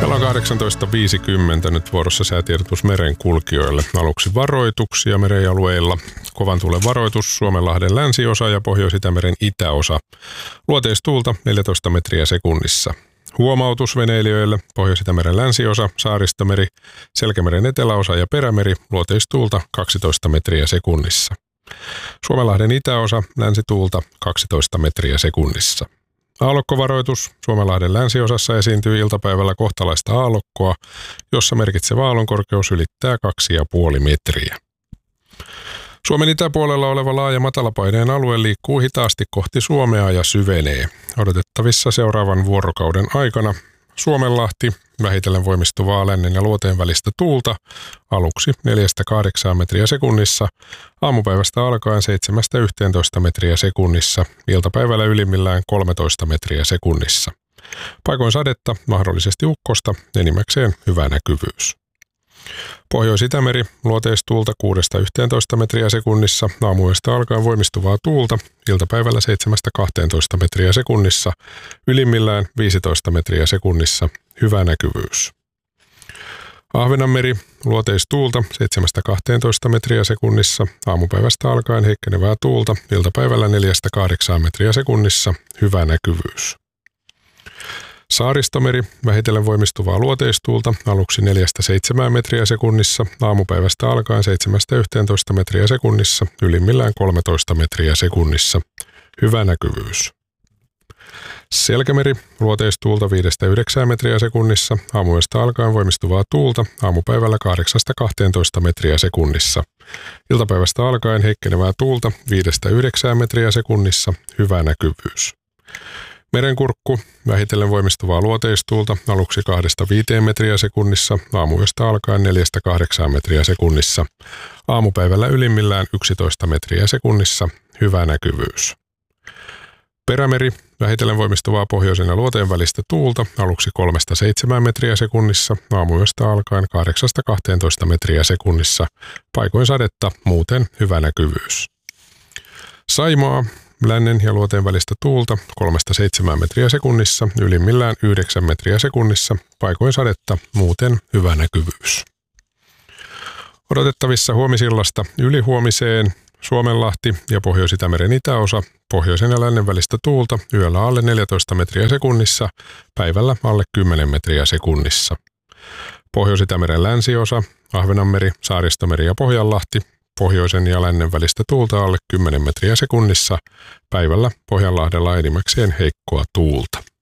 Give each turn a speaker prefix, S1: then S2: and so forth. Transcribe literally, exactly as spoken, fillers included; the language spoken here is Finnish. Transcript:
S1: Kello kahdeksantoista viisikymmentä nyt vuorossa säätiedotus merenkulkijoille. Aluksi varoituksia merialueilla. Kovan tuulen varoitus Suomenlahden länsiosa ja Pohjois-Itämeren itäosa. Luoteistuulta neljätoista metriä sekunnissa. Huomautus veneilijöille. Pohjois-Itämeren länsiosa, Saaristomeri, Selkämeren eteläosa ja Perämeri. Luoteistuulta kaksitoista metriä sekunnissa. Suomenlahden itäosa, länsituulta kaksitoista metriä sekunnissa. Aallokkovaroitus Suomenlahden länsiosassa esiintyy iltapäivällä kohtalaista aallokkoa, jossa merkitsevä aallonkorkeus ylittää kaksi pilkku viisi metriä. Suomen itäpuolella oleva laaja matalapaineen alue liikkuu hitaasti kohti Suomea ja syvenee. Odotettavissa seuraavan vuorokauden aikana Suomenlahti, vähitellen voimistuvaa lännen ja luoteen välistä tuulta, aluksi neljästä kahdeksaan metriä sekunnissa, aamupäivästä alkaen seitsemästä yhteentoista metriä sekunnissa, iltapäivällä ylimmillään kolmetoista metriä sekunnissa. Paikoin sadetta, mahdollisesti ukkosta, enimmäkseen hyvä näkyvyys. Pohjois-Itämeri, luoteistuulta kuudesta yhteentoista metriä sekunnissa, aamuyöstä alkaen voimistuvaa tuulta, iltapäivällä seitsemästä kahteentoista metriä sekunnissa, ylimmillään viisitoista metriä sekunnissa, hyvä näkyvyys. Ahvenanmeri, luoteistuulta seitsemästä kahteentoista metriä sekunnissa, aamupäivästä alkaen heikkenevää tuulta, iltapäivällä neljästä kahdeksaan metriä sekunnissa, hyvä näkyvyys. Saaristomeri, vähitellen voimistuvaa luoteistuulta, aluksi neljästä seitsemään metriä sekunnissa, aamupäivästä alkaen seitsemästä yhteentoista metriä sekunnissa, ylimmillään kolmetoista metriä sekunnissa. Hyvä näkyvyys. Selkämeri, luoteistuulta viidestä yhdeksään metriä sekunnissa, aamuyöstä alkaen voimistuvaa tuulta, aamupäivällä kahdeksasta kahteentoista metriä sekunnissa. Iltapäivästä alkaen heikkenevää tuulta viidestä yhdeksään metriä sekunnissa, hyvä näkyvyys. Merenkurkku, vähitellen voimistuvaa luoteistuulta, aluksi kahdesta viiteen metriä sekunnissa, aamuyöstä alkaen neljästä kahdeksaan metriä sekunnissa. Aamupäivällä ylimmillään yksitoista metriä sekunnissa, hyvä näkyvyys. Perämeri, vähitellen voimistuvaa pohjoisen ja luoteen välistä tuulta, aluksi kolmesta seitsemään metriä sekunnissa, aamuyöstä alkaen kahdeksasta kahteentoista metriä sekunnissa. Paikoin sadetta, muuten hyvä näkyvyys. Saimaa, lännen ja luoteen välistä tuulta kolmesta seitsemään metriä sekunnissa, ylimmillään yhdeksän metriä sekunnissa, paikoin sadetta, muuten hyvä näkyvyys. Odotettavissa huomisillasta ylihuomiseen Suomenlahti ja Pohjois-Itämeren itäosa, pohjoisen ja lännen välistä tuulta, yöllä alle neljätoista metriä sekunnissa, päivällä alle kymmenen metriä sekunnissa. Pohjois-Itämeren länsiosa, Ahvenanmeri, Saaristomeri ja Pohjanlahti, pohjoisen ja lännen välistä tuulta alle kymmenen metriä sekunnissa, päivällä Pohjanlahdella enimmäkseen heikkoa tuulta.